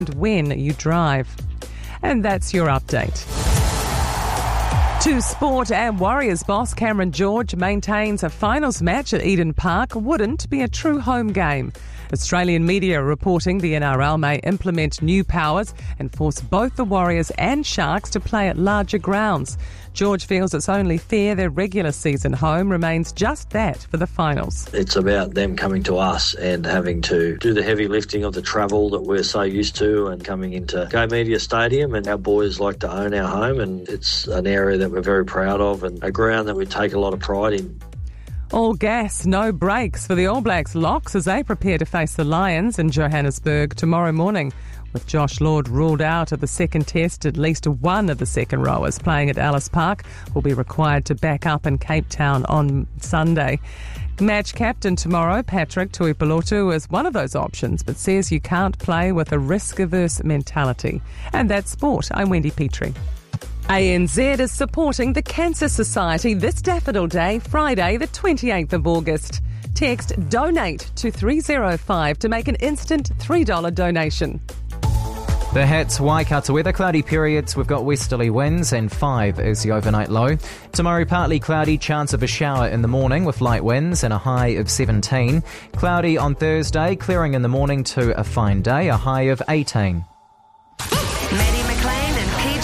when you drive. And that's your update. To sport, and Warriors boss Cameron George maintains a finals match at Eden Park wouldn't be a true home game. Australian media are reporting the NRL may implement new powers and force both the Warriors and Sharks to play at larger grounds. George feels it's only fair their regular season home remains just that for the finals. It's about them coming to us and having to do the heavy lifting of the travel that we're so used to and coming into Go Media Stadium, and our boys like to own our home, and it's an area that we're very proud of and a ground that we take a lot of pride in. All gas, no brakes for the All Blacks locks as they prepare to face the Lions in Johannesburg tomorrow morning. With Josh Lord ruled out of the second test, at least one of the second rowers playing at Ellis Park will be required to back up in Cape Town on Sunday. Match captain tomorrow, Patrick Tuipulotu, is one of those options, but says you can't play with a risk-averse mentality. And that's sport. I'm Wendy Petrie. ANZ is supporting the Cancer Society this Daffodil Day, Friday the 28th of August. Text DONATE to 305 to make an instant $3 donation. The Hats, Waikato weather, cloudy periods. We've got westerly winds and 5 is the overnight low. Tomorrow partly cloudy, chance of a shower in the morning with light winds and a high of 17. Cloudy on Thursday, clearing in the morning to a fine day, a high of 18. Maddie McLean and PJ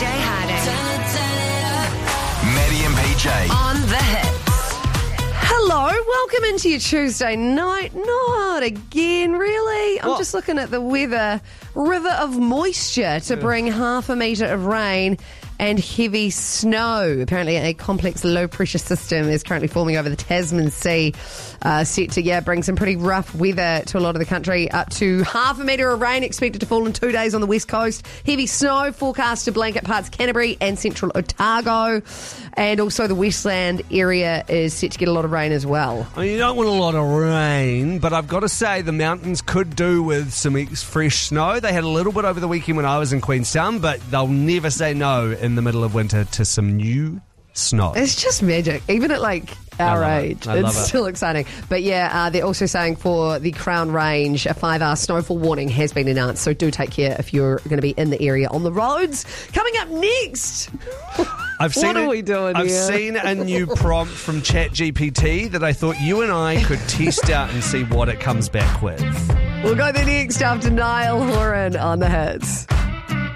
Harding. Maddie and PJ. On the Hits. Hello, welcome into your Tuesday night. Not again, really. I'm just looking at the weather. River of moisture to bring half a metre of rain and heavy snow. Apparently a complex low-pressure system is currently forming over the Tasman Sea, set to bring some pretty rough weather to a lot of the country. Up to half a metre of rain expected to fall in 2 days on the west coast. Heavy snow forecast to blanket parts of Canterbury and central Otago. And also the Westland area is set to get a lot of rain as well. I mean, you don't want a lot of rain, but I've got to say the mountains could do with some fresh snow. They had a little bit over the weekend when I was in Queenstown, but they'll never say no in the middle of winter to some new snow. It's just magic. Even at our age, it's still exciting. But they're also saying for the Crown Range, a 5-hour snowfall warning has been announced. So do take care if you're going to be in the area on the roads. Coming up next. What are we doing here? I've seen a new prompt from ChatGPT that I thought you and I could test out and see what it comes back with. We'll go there next after Niall Horan on the Hits.